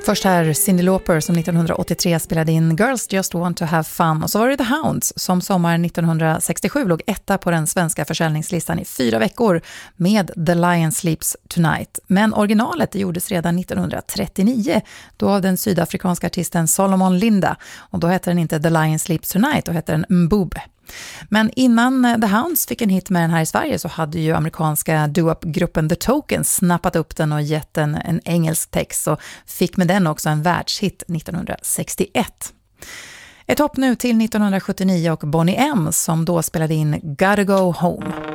Först här Cyndi Lauper som 1983 spelade in Girls Just Want to Have Fun. Och så var det The Hounds som sommaren 1967 låg etta på den svenska försäljningslistan i 4 veckor med The Lion Sleeps Tonight. Men originalet gjordes redan 1939 då av den sydafrikanska artisten Solomon Linda. Och då hette den inte The Lion Sleeps Tonight, då hette den Mbube. Men innan The Hounds fick en hit med den här i Sverige så hade ju amerikanska doo-wop-gruppen The Tokens snappat upp den och gett den en engelsk text och fick med den också en världshit 1961. Ett hopp nu till 1979 och Boney M som då spelade in Gotta Go Home.